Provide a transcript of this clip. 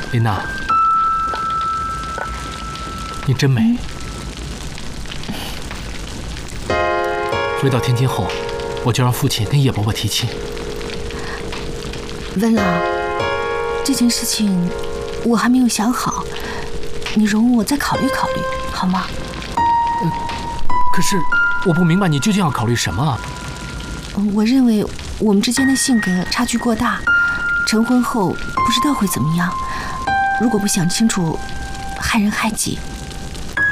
琳娜，你真美。回到天津后，我就让父亲跟叶伯伯提亲。 温老，这件事情我还没有想好，你容我再考虑考虑，好吗？ 可是我不明白你究竟要考虑什么啊？ 我认为我们之间的性格差距过大，成婚后不知道会怎么样。如果不想清楚，害人害己。